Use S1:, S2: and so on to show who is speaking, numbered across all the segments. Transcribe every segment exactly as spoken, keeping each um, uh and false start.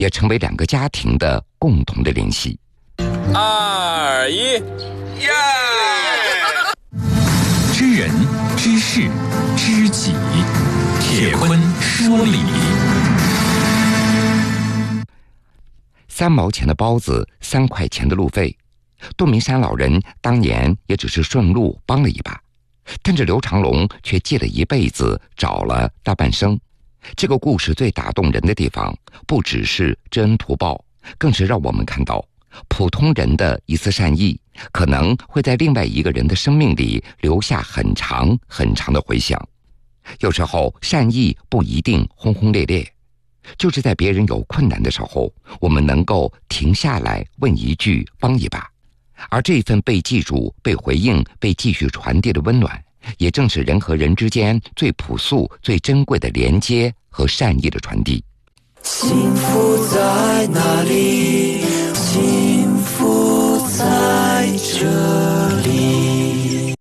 S1: 也成为两个家庭的共同的联系。
S2: 二一，耶！
S3: 知人知事知己，铁坤说理。
S1: 三毛钱的包子，三块钱的路费，杜明山老人当年也只是顺路帮了一把，但这刘长龙却借了一辈子，找了大半生。这个故事最打动人的地方，不只是知恩图报，更是让我们看到普通人的一丝善意，可能会在另外一个人的生命里留下很长很长的回响。有时候善意不一定轰轰烈烈，就是在别人有困难的时候，我们能够停下来问一句，帮一把。而这份被记住、被回应、被继续传递的温暖，也正是人和人之间最朴素、最珍贵的连接和善意的传递。
S4: 幸福在哪里？幸福在这里。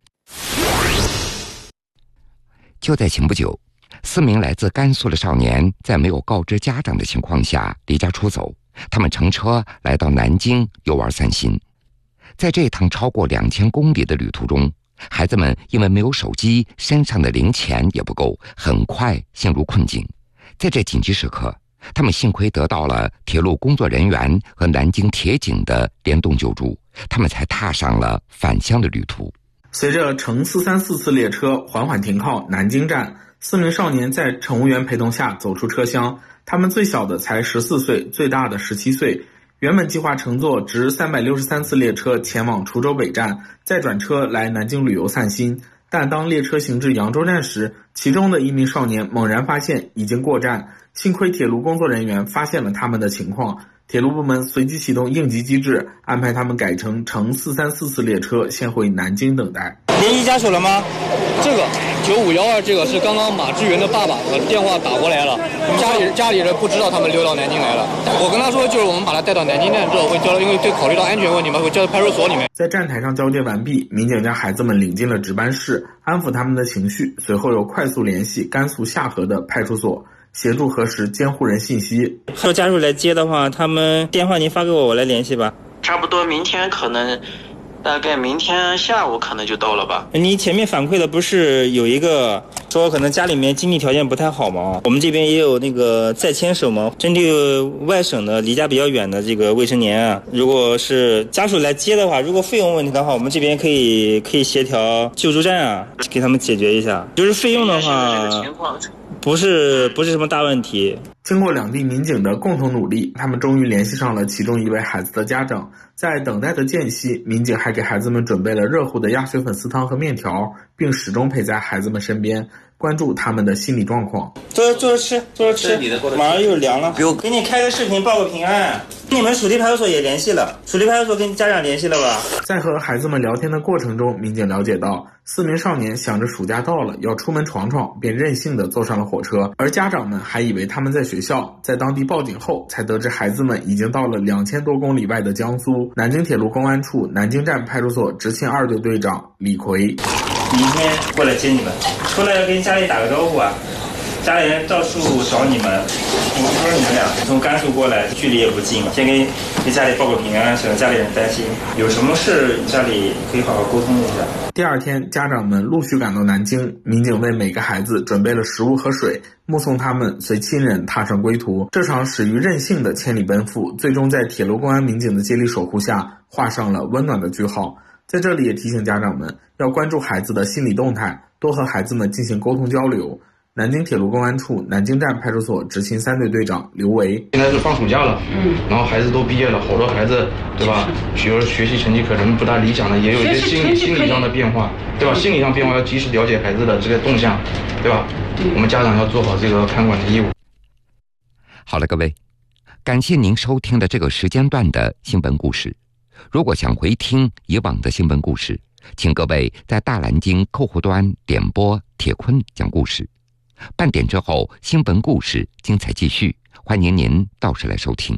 S1: 就在前不久，四名来自甘肃的少年在没有告知家长的情况下离家出走，他们乘车来到南京游玩散心。在这趟超过两千公里的旅途中，孩子们因为没有手机，身上的零钱也不够，很快陷入困境。在这紧急时刻，他们幸亏得到了铁路工作人员和南京铁警的联动救助，他们才踏上了返乡的旅途。
S5: 随着乘四三四次列车缓缓停靠南京站，四名少年在乘务员陪同下走出车厢，他们最小的才十四岁，最大的十七岁。原本计划乘坐直三百六十三次列车前往滁州北站，再转车来南京旅游散心。但当列车行至扬州站时，其中的一名少年猛然发现已经过站，幸亏铁路工作人员发现了他们的情况，铁路部门随即启动应急机制，安排他们改乘乘四三四次列车先回南京等待。
S6: 联系家属了吗？
S7: 这个九五幺二这个是刚刚马志源的爸爸的电话打过来了，家里家里人不知道他们溜到南京来了。我跟他说，就是我们把他带到南京站之后会交，因为对考虑到安全问题嘛，会交到派出所里面。
S5: 在站台上交接完毕，民警将孩子们领进了值班室，安抚他们的情绪，随后又快速联系甘肃夏河的派出所，协助核实监护人信息。
S6: 说家属来接的话，他们电话您发给我，我来联系吧。
S8: 差不多明天可能。大概明天下午可能就到了吧。
S6: 你前面反馈的不是有一个说可能家里面经济条件不太好吗？我们这边也有那个在签手嘛，针对外省的离家比较远的这个卫生年啊，如果是家属来接的话，如果费用问题的话，我们这边可以可以协调救助站啊，给他们解决一下。就是费用的话，不是不是什么大问题。
S5: 经过两地民警的共同努力，他们终于联系上了其中一位孩子的家长。在等待的间隙，民警还给孩子们准备了热乎的鸭血粉丝汤和面条，并始终陪在孩子们身边，关注他们的心理状况。
S6: 坐着坐着吃，坐着吃，马上又凉了。给你开个视频报个平安。你们属地派出所也联系了，属地派出所跟家长联系了吧？
S5: 在和孩子们聊天的过程中，民警了解到，四名少年想着暑假到了要出门闯闯，便任性地坐上了火车，而家长们还以为他们在学校。在当地报警后，才得知孩子们已经到了两千多公里外的江苏。南京铁路公安处南京站派出所执勤二队队长李逵，
S6: 明天过来接你们，出来要跟家里打个招呼啊。家里人到处找你们，我说你们俩从甘肃过来，距离也不近，先给给家里报个平安，省得家里人担心。有什么事家里可以好好沟通一下。
S5: 第二天，家长们陆续赶到南京，民警为每个孩子准备了食物和水，目送他们随亲人踏上归途。这场始于任性的千里奔赴，最终在铁路公安民警的接力守护下，画上了温暖的句号。在这里也提醒家长们要关注孩子的心理动态，多和孩子们进行沟通交流。南京铁路公安处南京站派出所执勤三队队长刘维，
S9: 现在是放暑假了，嗯，然后孩子都毕业了，好多孩子，对吧？比如学习成绩可能不大理想的，也有一些心理心理上的变化，对吧？心理上变化要及时了解孩子的这个动向，对吧？我们家长要做好这个看管的义务。
S1: 好了，各位，感谢您收听的这个时间段的新闻故事。如果想回听以往的新闻故事，请各位在大蓝鲸客户端点播铁坤讲故事。半点之后，新闻故事精彩继续，欢迎您到时来收听。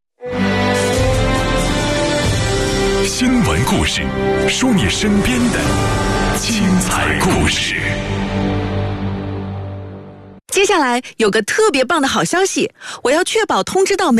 S3: 新闻故事，说你身边的精彩故事。
S10: 接下来有个特别棒的好消息，我要确保通知到每